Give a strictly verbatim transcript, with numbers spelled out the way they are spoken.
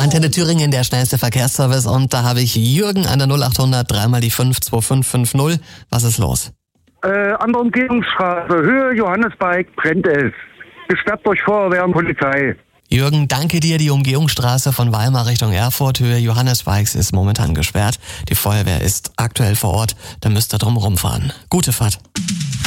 Antenne Thüringen, der schnellste Verkehrsservice, und da habe ich Jürgen an der null acht hundert, dreimal die fünf, zwei fünf fünf null. Was ist los? Äh, an der Umgehungsstraße, Höhe Johannesberg, brennt es. Gestoppt durch Feuerwehr und Polizei. Jürgen, danke dir. Die Umgehungsstraße von Weimar Richtung Erfurt, Höhe Johannesbergs, ist momentan gesperrt. Die Feuerwehr ist aktuell vor Ort, da müsst ihr drum rumfahren. Gute Fahrt.